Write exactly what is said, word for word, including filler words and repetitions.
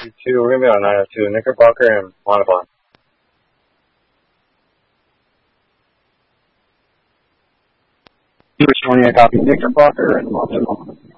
You two, we're going to be on nine oh two, Knickerbocker and Montauban. English twenty-eight, copy Knickerbocker and Montauban.